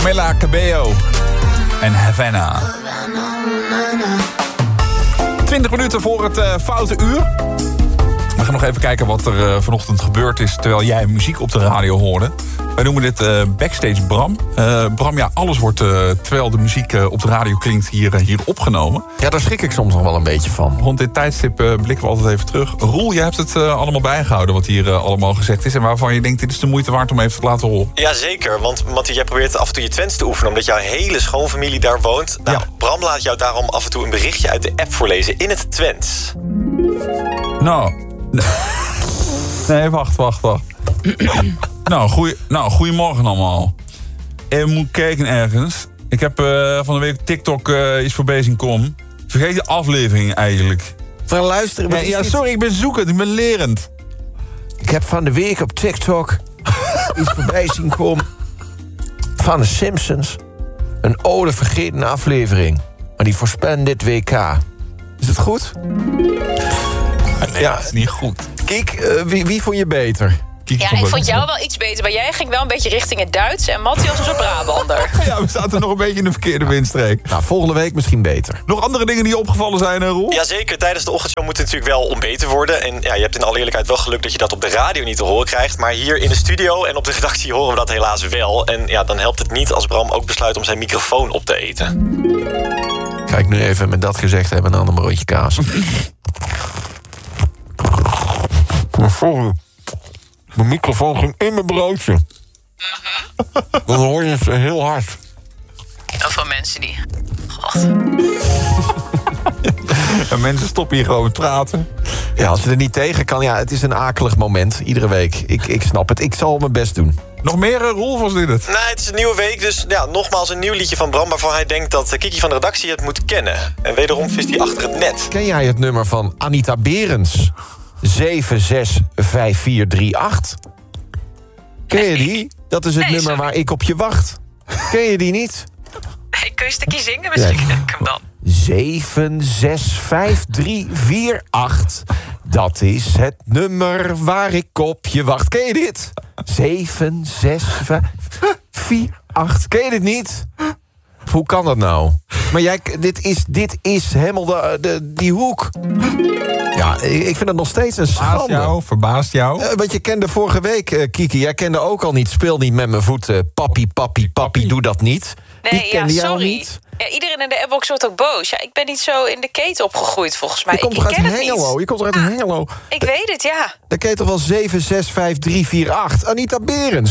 Camila Cabello en Havana. 20 minuten voor het foute uur. We gaan nog even kijken wat er vanochtend gebeurd is terwijl jij muziek op de radio hoorde. Wij noemen dit Backstage Bram. Bram, ja, alles wordt terwijl de muziek op de radio klinkt hier opgenomen. Ja, daar schrik ik soms nog wel een beetje van. Rond dit tijdstip blikken we altijd even terug. Roel, jij hebt het allemaal bijgehouden wat hier allemaal gezegd is. En waarvan je denkt, dit is de moeite waard om even te laten horen. Jazeker, want Mattie, jij probeert af en toe je Twents te oefenen, omdat jouw hele schoonfamilie daar woont. Nou, ja. Bram laat jou daarom af en toe een berichtje uit de app voorlezen in het Twents. Nou... Nee, wacht. Goedemorgen allemaal. Ik moet kijken ergens. Ik heb van de week TikTok iets voorbij zien komen. Vergeet de aflevering eigenlijk. Van luisteren. Ja, sorry, ik ben zoekend, ik ben lerend. Ik heb van de week op TikTok iets voorbij zien komen van de Simpsons. Een oude vergeten aflevering. Maar die voorspellen dit WK. Is het goed? Nee, ja, dat is niet goed. Kijk, wie vond je beter? Ja, ik vond jou wel iets beter, maar jij ging wel een beetje richting het Duits en Mattie was een soort Brabander. Ja, we zaten nog een beetje in de verkeerde windstreek. Nou, volgende week misschien beter. Nog andere dingen die je opgevallen zijn, Roel? Jazeker, tijdens de ochtendshow moet het natuurlijk wel ontbeten worden. En ja, je hebt in alle eerlijkheid wel geluk dat je dat op de radio niet te horen krijgt. Maar hier in de studio en op de redactie horen we dat helaas wel. En ja, dan helpt het niet als Bram ook besluit om zijn microfoon op te eten. Ga ik nu even met dat gezegd hebben en dan een broodje kaas. Mijn microfoon ging in mijn broodje. Dan hoor je het heel hard. Heel veel mensen die... God. En mensen stoppen hier gewoon met praten. Ja, als je er niet tegen kan, ja, het is een akelig moment. Iedere week. Ik snap het. Ik zal mijn best doen. Nog meer, Rolf, was dit het? Nee, het is een nieuwe week, dus ja, nogmaals een nieuw liedje van Bram... waarvan hij denkt dat Kiki van de redactie het moet kennen. En wederom vist hij achter het net. Ken jij het nummer van Anita Berends? 765438. Ken je die? Dat is het nummer waar ik op je wacht. Ken je die niet? Hey, kun je een stukje zingen? Misschien ken ik hem dan. 765348. Dat is het nummer waar ik op je wacht. Ken je dit? 765448. Ken je dit niet? Hoe kan dat nou? Maar dit is helemaal die hoek. Ja, ik vind het nog steeds een schande. Verbaast jou? Want je kende vorige week, Kiki, jij kende ook al niet... Speel niet met mijn voeten, papi, doe dat niet. Nee, ja, sorry. Ja, iedereen in de appbox wordt ook boos. Ja, ik ben niet zo in de keten opgegroeid, volgens mij. Je komt toch uit Hengelo? Je komt toch uit Hengelo? Ik weet het, ja. Dan ken je toch wel 765348. Anita Berends.